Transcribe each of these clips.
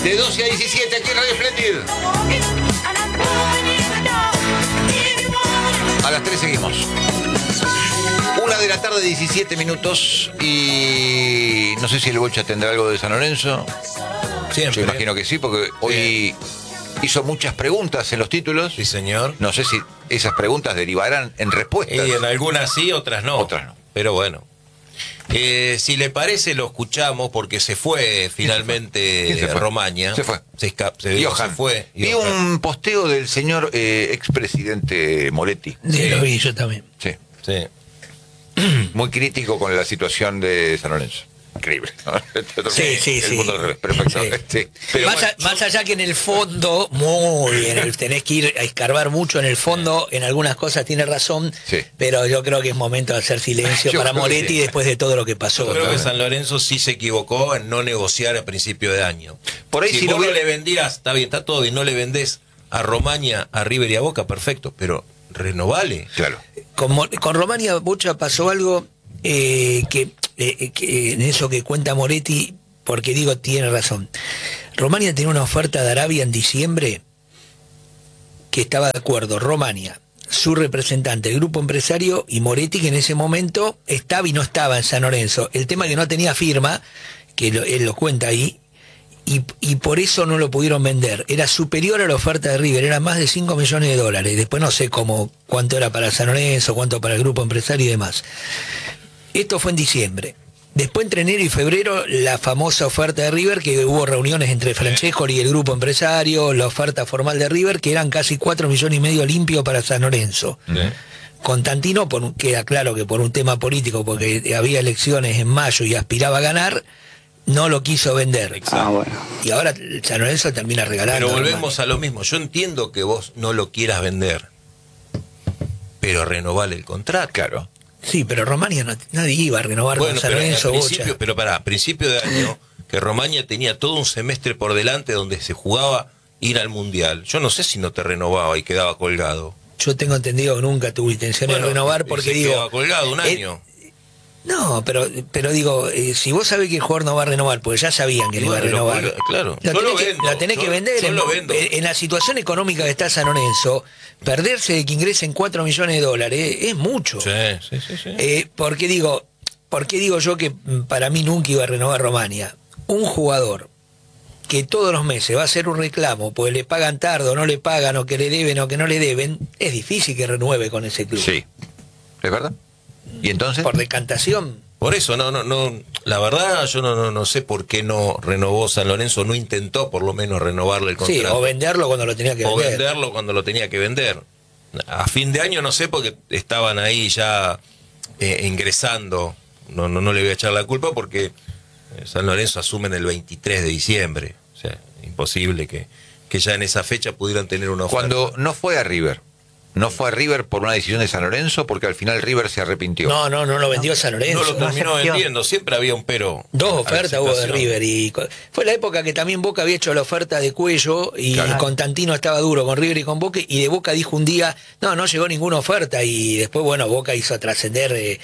De 12 a 17 aquí en Radio Splendid. A las 3 seguimos. 1 de la tarde, 17 minutos. Y no sé si el Bocha tendrá algo de San Lorenzo. Siempre. Yo imagino que sí, porque hoy hizo muchas preguntas en los títulos. Sí, señor. No sé si esas preguntas derivarán en respuestas. Y en algunas sí, otras no. Otras no. Pero bueno. Si le parece, lo escuchamos porque se fue finalmente ¿Quién se fue? Romaña. Se fue. Se Johan. fue. Vi un posteo del señor expresidente Moretti. Sí, lo vi yo también. Sí. Sí. Muy crítico con la situación de San Lorenzo. Increíble, ¿no? Sí, sí, El sí. mundo al revés, perfecto. Sí. Sí. Pero Más, bueno, más allá que en el fondo, muy bien, tenés que ir a escarbar mucho en el fondo, en algunas cosas tiene razón, Sí. pero yo creo que es momento de hacer silencio Yo para creo que Moretti sí. después de todo lo que pasó. Yo creo que ¿no? San Lorenzo sí se equivocó en no negociar a principio de año. Por ahí si si vos lo hubiera- no le vendieras, está bien, está todo bien, no le vendés a Romaña, a River y a Boca, perfecto, pero renovale. claro. Con Romania Bocha pasó algo que en eso que cuenta Moretti, porque digo, tiene razón. Romania tenía una oferta de Arabia en diciembre que estaba de acuerdo, Romania, su representante, el grupo empresario y Moretti, que en ese momento estaba y no estaba en San Lorenzo. El tema que no tenía firma, que él lo cuenta ahí, y por eso no lo pudieron vender. Era superior a la oferta de River, era más de 5 millones de dólares. Después no sé cuánto era para San Lorenzo, cuánto para el grupo empresario y demás. Esto fue en diciembre. Después, entre enero y febrero, la famosa oferta de River, que hubo reuniones entre Francesco y el grupo empresario, la oferta formal de River, que eran casi 4,5 millones limpio para San Lorenzo. Constantino, queda claro que por un tema político, porque había elecciones en mayo y aspiraba a ganar, no lo quiso vender. Exacto. Y ahora San Lorenzo termina regalando. Pero volvemos a lo mismo. Yo entiendo que vos no lo quieras vender, pero renovale el contrato. Claro. Sí, pero Romania nadie iba a renovar con San pero Lorenzo, Bocha. a principio de año, que Romaña tenía todo un semestre por delante donde se jugaba ir al Mundial. Yo no sé si no te renovaba y quedaba colgado. Yo tengo entendido que nunca tuve intención de renovar porque se digo... quedaba colgado un año. No, pero digo, si vos sabés que el jugador no va a renovar, porque ya sabían que le iba a renovar. Claro. La tenés que vender. Yo lo vendo. En la situación económica que está San Lorenzo, perderse de que ingresen 4 millones de dólares es mucho. Sí. ¿Por qué digo yo que para mí nunca iba a renovar Romania? Un jugador que todos los meses va a hacer un reclamo, pues le pagan tarde o no le pagan, o que le deben o que no le deben, es difícil que renueve con ese club. Sí. ¿Es verdad? ¿Y entonces? Por decantación. Por eso, no, la verdad yo no sé por qué no renovó San Lorenzo, no intentó por lo menos renovarle el contrato. Sí, o venderlo cuando lo tenía que O vender. venderlo cuando lo tenía que vender. A fin de año no sé, porque estaban ahí ya ingresando, no le voy a echar la culpa porque San Lorenzo asume en el 23 de diciembre, o sea, imposible que ya en esa fecha pudieran tener una oferta. Cuando no fue a River por una decisión de San Lorenzo, porque al final River se arrepintió. No lo vendió San Lorenzo. No lo terminó aceptó. vendiendo, siempre había un pero. Dos a la ofertas hubo de situación. River y fue la época que también Boca había hecho la oferta de Cuello y Claro. Constantino estaba duro con River y con Boca, y de Boca dijo un día, no llegó ninguna oferta, y después Boca hizo trascender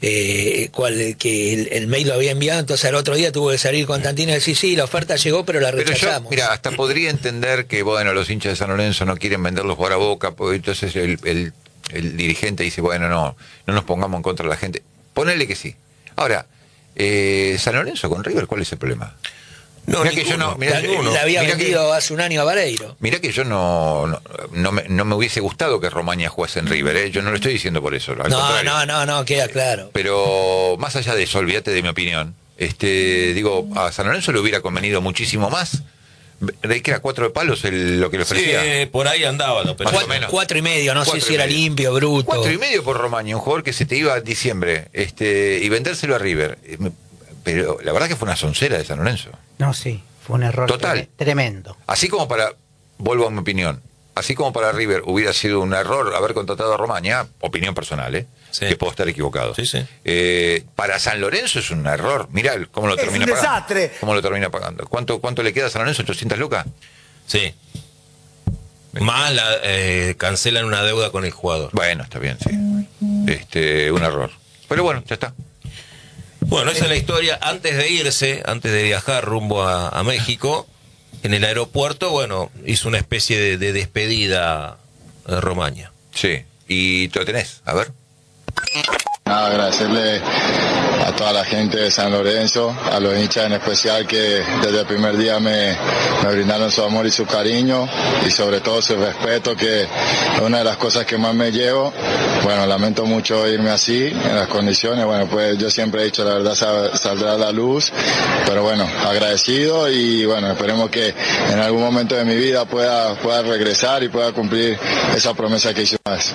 que el mail lo había enviado, entonces al otro día tuvo que salir Constantino y decir, sí, la oferta llegó pero la Pero yo, rechazamos. mira, hasta podría entender que, los hinchas de San Lorenzo no quieren venderlos jugar a Boca, pues entonces el dirigente dice, no nos pongamos en contra de la gente. Ponele que sí. Ahora, San Lorenzo con River, ¿cuál es el problema? No, Mirá que yo ninguno, no- mirá, ninguno. La había mirá que- vendido hace un año a Vareiro. Mirá que yo no me hubiese gustado que Romaña jugase en River, ¿eh? Yo no lo estoy diciendo por eso, al contrario. No, queda claro. Pero más allá de eso, olvídate de mi opinión. A San Lorenzo le hubiera convenido muchísimo más. ¿De que era 4 de palos lo que le ofrecía? Sí, por ahí andaba la operación. Más o menos. 4,5, no sé 4,5. si era limpio, bruto. 4,5 por Romaña, un jugador que se te iba en diciembre, y vendérselo a River. Pero la verdad que fue una soncera de San Lorenzo. No, sí, fue un error Total. tremendo. Así como vuelvo a mi opinión, así como para River hubiera sido un error haber contratado a Romaña, opinión personal, Sí. que puedo estar equivocado. Sí. Para San Lorenzo es un error. Mirá cómo lo termina un pagando. desastre. ¿Cómo lo termina pagando? ¿Cuánto le queda a San Lorenzo? ¿800 lucas? Sí. Más cancelan una deuda con el jugador. Bueno, está bien, sí. Un error. Pero bueno, ya está. Bueno, esa es la historia. Antes de irse, antes de viajar rumbo a México, en el aeropuerto, bueno, hizo una especie de despedida a Romaña. Sí, y tú lo tenés, a ver. Nada, agradecerle a toda la gente de San Lorenzo, a los hinchas en especial que desde el primer día me brindaron su amor y su cariño y sobre todo su respeto, que es una de las cosas que más me llevo. Bueno, lamento mucho irme así, en las condiciones, bueno, pues yo siempre he dicho la verdad saldrá a la luz, pero bueno, agradecido y bueno, esperemos que en algún momento de mi vida pueda regresar y pueda cumplir esa promesa que hice una vez.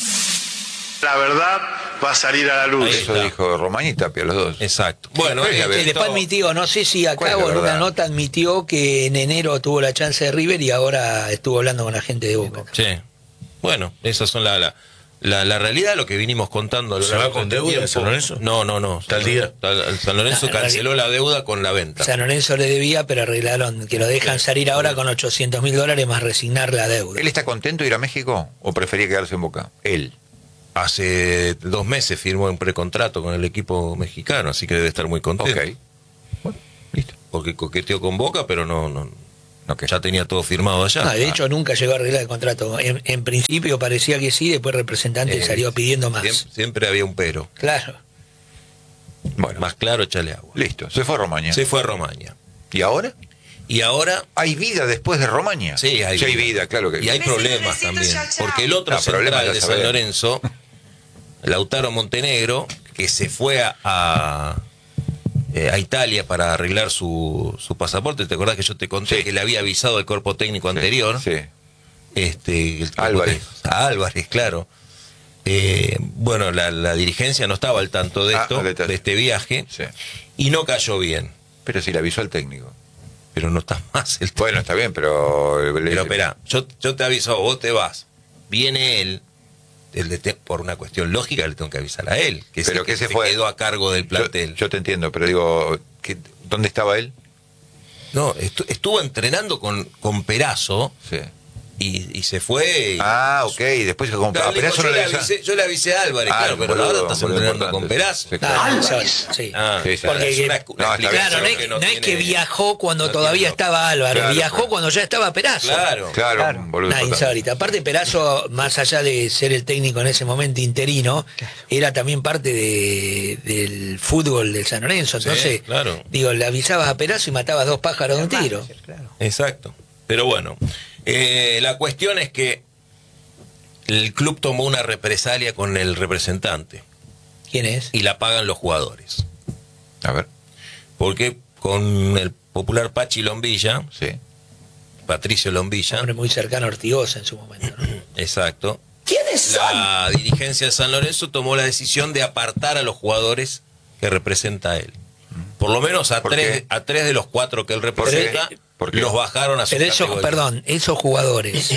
La verdad va a salir a la luz. Eso dijo Romaña y Tapia, los dos. Exacto. Bueno, después admitió, no sé si acá o en una nota admitió que en enero tuvo la chance de River y ahora estuvo hablando con la gente de Boca. Sí. Bueno, esas son la realidad, lo que vinimos contando. ¿Se va con deuda de San Lorenzo? No. ¿Está al día? San Lorenzo canceló la deuda con la venta. San Lorenzo le debía, pero arreglaron que lo dejan salir ahora con $800.000 más resignar la deuda. ¿Él está contento de ir a México o prefería quedarse en Boca? Él. Hace 2 meses firmó un precontrato con el equipo mexicano, así que debe estar muy contento. Ok. Bueno, listo. Porque coqueteó con Boca, pero no Okay. ya tenía todo firmado allá. De hecho, nunca llegó a arreglar el contrato. En principio parecía que sí, después el representante salió pidiendo más. Siempre había un pero. Claro. Bueno, Más claro, échale agua. listo. Se fue a Romaña. Se fue a Romaña. ¿Y ahora? Y ahora... ¿Hay vida después de Romaña? Sí, hay vida, claro que Y hay problemas también. Porque el otro central de San Lorenzo, Lautaro Montenegro, que se fue a Italia para arreglar su pasaporte. ¿Te acordás que yo te conté que le había avisado al cuerpo técnico anterior? Sí. Álvarez. A Álvarez, claro. Bueno, la dirigencia no estaba al tanto de esto, de este viaje, y no cayó bien. Pero si le avisó al técnico. Pero no está más el técnico. Bueno, está bien, pero... Pero espera, yo te aviso, vos te vas. Viene él, por una cuestión lógica le tengo que avisar a él, que pero se quedó a cargo del plantel. Yo te entiendo, pero digo, ¿dónde estaba él? No, estuvo entrenando con Perazo. Sí. Y se fue. Ok, después se compró. Yo le avisé a Álvarez, claro, pero ahora estás entrenando con Perazo. Álvarez, sí. Porque no es que viajó cuando todavía estaba Álvarez, viajó cuando ya estaba Perazo. Claro. Insólito. Aparte, Perazo, más allá de ser el técnico en ese momento interino, era también parte del fútbol del San Lorenzo. Entonces, digo, le avisabas a Perazo y matabas 2 pájaros de un tiro. Exacto. Pero bueno. La cuestión es que el club tomó una represalia con el representante. ¿Quién es? Y la pagan los jugadores. A ver. Porque con el popular Pachi Lombilla, Patricio Lombilla, hombre muy cercano a Ortigosa en su momento, ¿no? Exacto. ¿Quiénes son? La dirigencia de San Lorenzo tomó la decisión de apartar a los jugadores que representa a él. Por lo menos a tres de los 4 que él representa. Los bajaron a su categoría. Esos jugadores,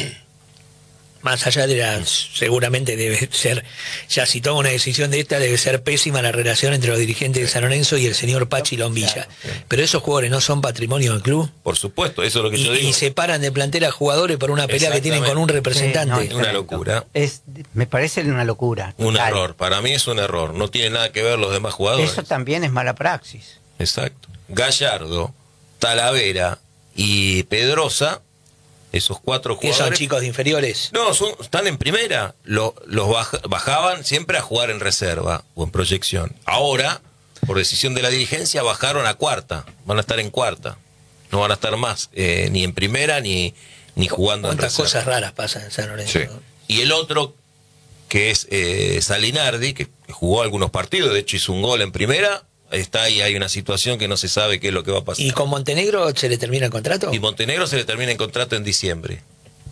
más allá de seguramente debe ser, ya si toma una decisión de esta, debe ser pésima la relación entre los dirigentes de San Lorenzo y el señor Pachi Lombilla. Pero esos jugadores no son patrimonio del club. Por supuesto, eso es lo que yo digo. Y separan de plantel a jugadores por una pelea que tienen con un representante. Es una locura. Me parece una locura. Un error, para mí es un error. No tiene nada que ver los demás jugadores. Eso también es mala praxis. Exacto. Gallardo, Talavera y Pedrosa, esos 4 jugadores. ¿Qué son, chicos de inferiores? No, están en primera. Los bajaban siempre a jugar en reserva o en proyección. Ahora, por decisión de la dirigencia, bajaron a 4ª. Van a estar en 4ª. No van a estar más ni en primera ni jugando en reserva. ¿Cuántas cosas raras pasan en San Lorenzo? Sí. Y el otro, que es Salinardi, que jugó algunos partidos, de hecho hizo un gol en primera. Está ahí, hay una situación que no se sabe qué es lo que va a pasar. ¿Y con Montenegro se le termina el contrato? Y Montenegro se le termina el contrato en diciembre.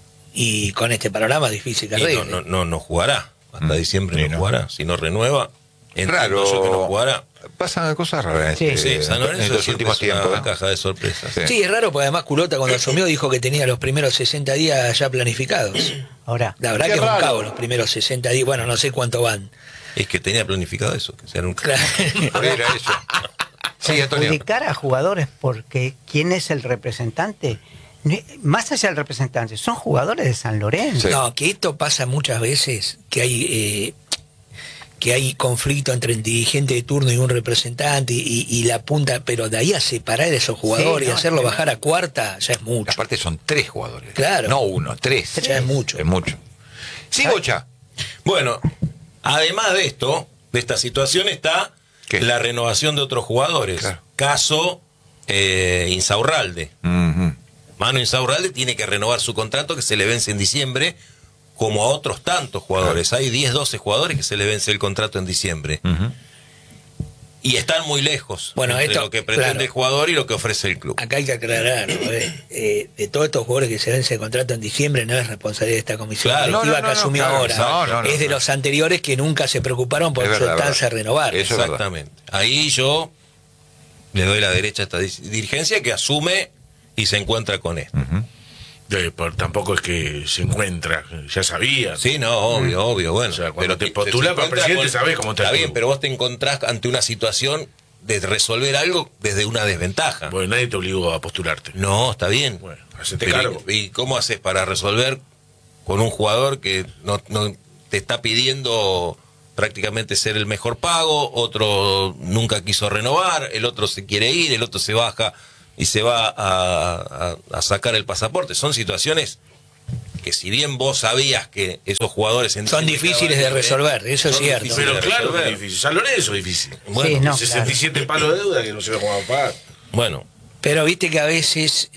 Y con este panorama difícil que arregle. No jugará. Hasta diciembre no jugará. Si no renueva, raro. Yo que no jugará. Pasan cosas raras San Lorenzo en los últimos tiempos. Una caja de sorpresas. Sí, es raro, porque además Culota cuando asumió dijo que tenía los primeros 60 días ya planificados. Ahora. La verdad que es un cabo los primeros 60 días. Bueno, no sé cuánto van. Es que tenía planificado eso, que sea un... Claro. Era eso. Sí, perjudicar a jugadores porque quién es el representante, más allá del representante, son jugadores de San Lorenzo. No, que esto pasa muchas veces, que hay que hay conflicto entre el dirigente de turno y un representante y la punta, pero de ahí a separar a esos jugadores y hacerlo bajar a cuarta, ya es mucho. Aparte son 3 jugadores. Claro. No 1, 3. Ya es mucho. Es mucho. Sí, Bocha. Bueno, además de esto, de esta situación, está ¿Qué? la renovación de otros jugadores. Claro. Caso Insaurralde. Ujú. Manu Insaurralde tiene que renovar su contrato que se le vence en diciembre, como a otros tantos jugadores. Hay 10, 12 jugadores que se le vence el contrato en diciembre. Ujú. Y están muy lejos Bueno, entre esto, lo que pretende claro. el jugador y lo que ofrece el club. Acá hay que aclarar, ¿no? De todos estos jugadores que se vence el contrato en diciembre no es responsabilidad de esta comisión Claro. directiva No, que asumió claro, ahora. no, es de claro. los anteriores que nunca se preocuparon por Es verdad, soltarse a verdad. renovar. Eso es verdad. Exactamente. Ahí yo le doy la derecha a esta dirigencia que asume y se encuentra con esto. Pero tampoco es que se encuentra, ya sabía. Sí, no, obvio, bueno. O sea, cuando te se postulás para encuentra presidente sabés cómo está Está el bien, club. pero vos te encontrás ante una situación de resolver algo desde una desventaja. Bueno, nadie te obligó a postularte. No, está bien. Bueno, hacete Pero, cargo. ¿y cómo haces para resolver con un jugador que no te está pidiendo prácticamente ser el mejor pago, otro nunca quiso renovar, el otro se quiere ir, el otro se baja y se va a sacar el pasaporte? Son situaciones que, si bien vos sabías que esos jugadores Son difíciles de resolver, eso es son cierto. difíciles. Pero claro que resolver. es difícil. San Lorenzo es difícil. Bueno, Sí, no, 67 palos de deuda que no se lo van a pagar. bueno, Pero viste que a veces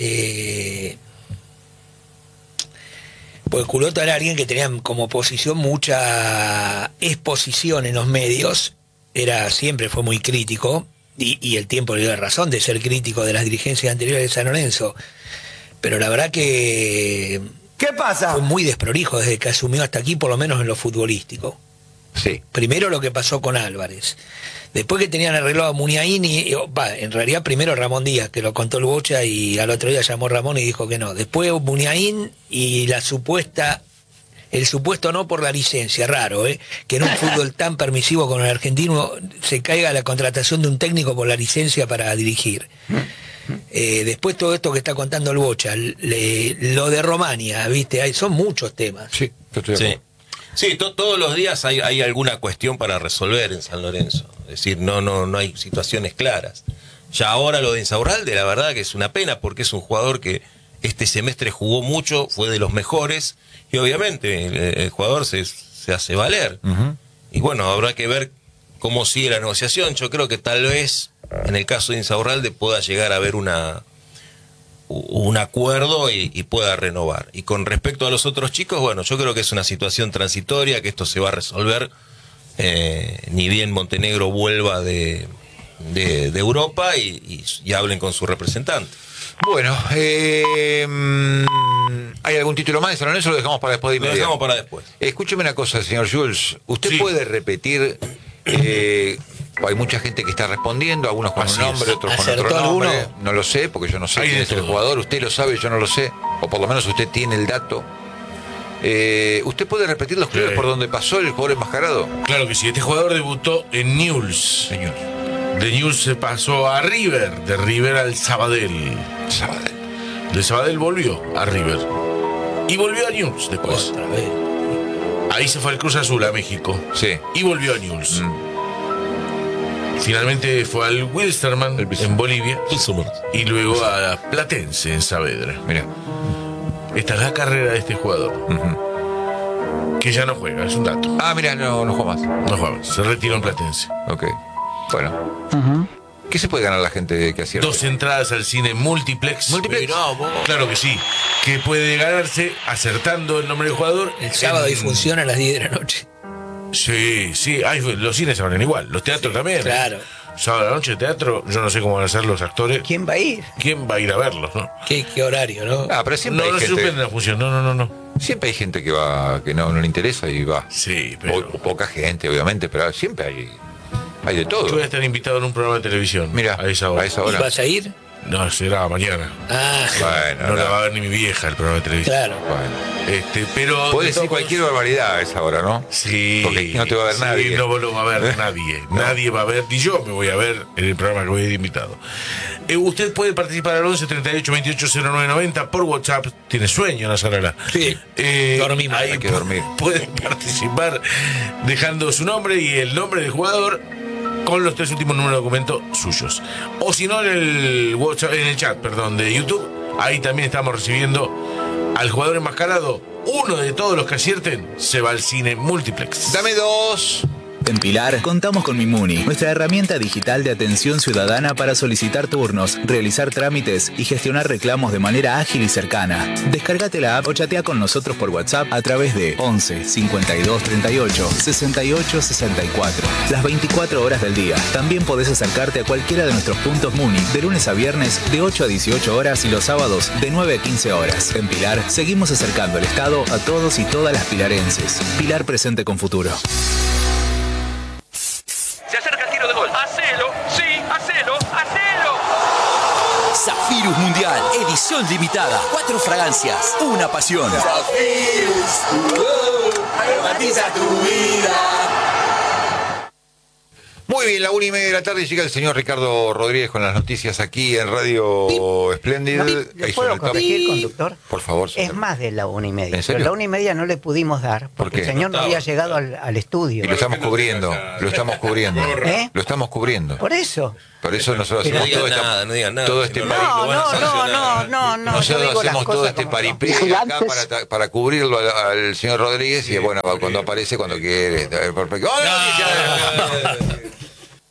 porque Culoto era alguien que tenía como posición mucha exposición en los medios, siempre fue muy crítico, y el tiempo le dio la razón de ser crítico de las dirigencias anteriores de San Lorenzo, pero la verdad que ¿Qué pasa? fue muy desprolijo desde que asumió hasta aquí, por lo menos en lo futbolístico. Sí. Primero lo que pasó con Álvarez. Después que tenían arreglado a Muniain en realidad primero Ramón Díaz, que lo contó el Bocha, y al otro día llamó Ramón y dijo que no. Después Muniain y el supuesto no por la licencia, raro, que en un fútbol tan permisivo como el argentino se caiga la contratación de un técnico por la licencia para dirigir. Después todo esto que está contando el Bocha, lo de Romania, viste, son muchos temas. Sí, yo estoy de sí. acuerdo. Sí, todos los días hay alguna cuestión para resolver en San Lorenzo. Es decir, no hay situaciones claras. Ya ahora lo de Insaurralde, la verdad que es una pena, porque es un jugador que este semestre jugó mucho, fue de los mejores, y obviamente el jugador se hace valer. Ujú. Y bueno, habrá que ver cómo sigue la negociación. Yo creo que tal vez en el caso de Insaurralde pueda llegar a haber un acuerdo y pueda renovar. Y con respecto a los otros chicos, bueno, yo creo que es una situación transitoria, que esto se va a resolver ni bien Montenegro vuelva de Europa y hablen con su representante. Bueno, ¿hay algún título más de San Lorenzo o lo dejamos para después de Lo inmediato? dejamos para después. Escúcheme una cosa, señor Jules. ¿Usted Sí. puede repetir? Hay mucha gente que está respondiendo, algunos con Así un nombre, es. otros con ¿Acertó otro nombre. alguno? No lo sé, porque yo no sé Hay quién de es el todo. jugador. Usted lo sabe, yo no lo sé. O por lo menos usted tiene el dato. ¿Usted puede repetir los clubes Sí. por donde pasó el jugador enmascarado? Claro que sí. Este jugador debutó en Newell's. Señor. De Newell's se pasó a River. De River al Sabadell. Sabadell. De Sabadell volvió a River. Y volvió a Newell's después. Otra vez. Ahí se fue al Cruz Azul a México. Sí. Y volvió a Newell's. Finalmente fue al Wilstermann en Bolivia. Y luego a Platense en Saavedra. Mira. Esta es la carrera de este jugador. Que ya no juega, es un dato. Ah, mira, no juega más. No juega más, se retiró en Platense. Ok. Bueno. ¿Qué se puede ganar la gente que acierta? 2 entradas al cine Multiplex. ¿Multiplex? Mirá vos. Claro que sí. Que puede ganarse acertando el nombre del jugador. El sábado y en- funciona a las 10 de la noche. Sí, sí. Los cines se van igual. Los teatros también. Claro. Sábado a la noche, teatro. Yo no sé cómo van a ser los actores. ¿Quién va a ir? ¿Quién va a ir a verlos? No, Qué horario, ¿no? Ah, pero siempre no hay se gente. suspende la función. No. Siempre hay gente que va, que no le interesa y va. Sí, pero. Poca gente, obviamente, pero siempre hay de todo. Yo voy a estar invitado en un programa de televisión. Mira, a esa hora. ¿Y vas a ir? No, será mañana. Ah, Bueno, No la va a ver ni mi vieja el programa de televisión. claro. Bueno. Pero. Puede de decir todos cualquier barbaridad a esa hora, ¿no? Sí. Porque aquí no te va a ver sí, nadie. No lo va a ver nadie. No. Nadie va a ver, ni yo me voy a ver en el programa que voy a ir invitado. Usted puede participar al 11 38 28 09 90 por WhatsApp. Tiene sueño, Nazarala. Sí, dormimos. Ahí Hay que dormir. puede participar dejando su nombre y el nombre del jugador con los 3 últimos números de documento suyos. O si no, en el WhatsApp, en el chat, perdón, de YouTube, ahí también estamos recibiendo al jugador enmascarado. Uno de todos los que acierten se va al cine multiplex. Dame 2. En Pilar contamos con Mimuni, nuestra herramienta digital de atención ciudadana para solicitar turnos, realizar trámites y gestionar reclamos de manera ágil y cercana. Descárgate la app o chatea con nosotros por WhatsApp a través de 11 52 38 68 64. Las 24 horas del día. También podés acercarte a cualquiera de nuestros puntos Muni de lunes a viernes de 8 a 18 horas y los sábados de 9 a 15 horas. En Pilar seguimos acercando el Estado a todos y todas las pilarenses. Pilar presente con futuro. Se acerca el tiro de gol. ¡Hacelo! ¡Sí! ¡Hacelo! ¡Hacelo! Zafirus Mundial, edición limitada. 4 fragancias, una pasión. Zafirus, aromatiza tu vida. Muy bien, la 1:30 de la tarde llega el señor Ricardo Rodríguez con las noticias aquí en Radio Espléndida. ¿Le puedo corregir, conductor? Por favor, señor. Es más de la 1:30. ¿En serio? Pero la 1:30 no le pudimos dar porque qué? el señor no había llegado al estudio. Y lo estamos cubriendo, lo estamos cubriendo. ¿Eh? Lo estamos cubriendo. Por eso. Por eso nosotros No hacemos digan todo, nada, no digan nada. todo este No, paripé. No, yo Nosotros digo las hacemos todo cosas este como son. paripé acá para cubrirlo al señor Rodríguez y bueno, cuando aparece, cuando quiere. Perfecto. ¡Ay, no!